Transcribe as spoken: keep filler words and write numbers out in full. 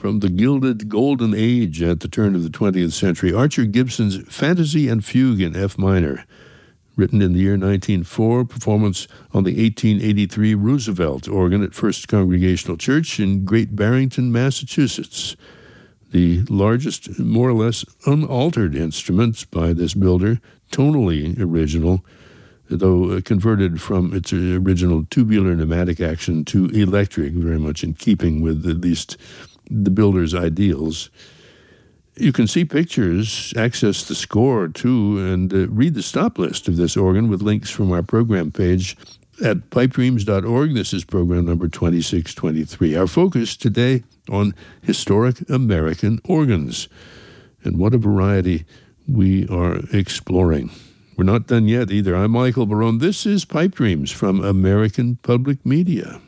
from the gilded golden age at the turn of the twentieth century, Archer Gibson's Fantasy and Fugue in F minor, written in the year nineteen oh four, performance on the eighteen eighty-three Roosevelt organ at First Congregational Church in Great Barrington, Massachusetts. The largest, more or less unaltered instrument by this builder, tonally original, though converted from its original tubular pneumatic action to electric, very much in keeping with at least the builder's ideals. You can see pictures, access the score too, and uh, read the stop list of this organ with links from our program page at pipe dreams dot org. This is program number twenty-six twenty-three. Our focus today on historic American organs, and what a variety we are exploring. We're not done yet either. I'm Michael Barone. This is Pipe Dreams from American Public Media.